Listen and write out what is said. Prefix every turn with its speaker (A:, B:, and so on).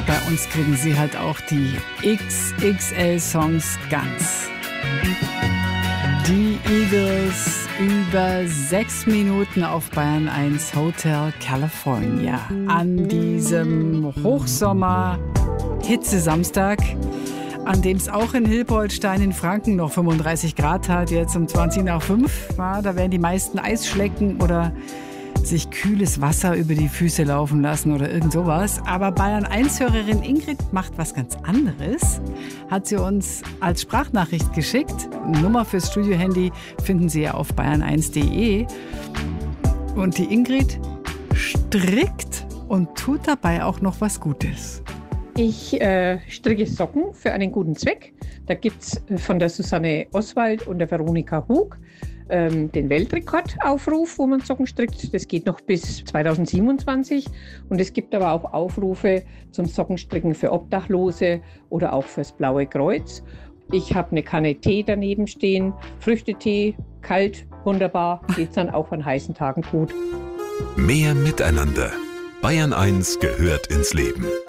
A: bei uns kriegen Sie halt auch die XXL-Songs ganz. Die Eagles über 6 Minuten auf Bayern 1 Hotel California. An diesem Hochsommer-Hitze-Samstag, an dem es auch in Hilpoltstein in Franken noch 35 Grad hat, jetzt um 20 nach 5. Ja, da werden die meisten Eis schlecken oder sich kühles Wasser über die Füße laufen lassen oder irgend sowas. Aber Bayern 1-Hörerin Ingrid macht was ganz anderes. Hat sie uns als Sprachnachricht geschickt. Nummer fürs Studiohandy finden Sie ja auf bayern1.de. Und die Ingrid strickt und tut dabei auch noch was Gutes.
B: Ich stricke Socken für einen guten Zweck. Da gibt es von der Susanne Oswald und der Veronika Hug den Weltrekordaufruf, wo man Socken strickt. Das geht noch bis 2027. Und es gibt aber auch Aufrufe zum Sockenstricken für Obdachlose oder auch fürs Blaue Kreuz. Ich habe eine Kanne Tee daneben stehen. Früchtetee, kalt, wunderbar. Geht's dann auch an heißen Tagen gut.
C: Mehr Miteinander. Bayern 1 gehört ins Leben.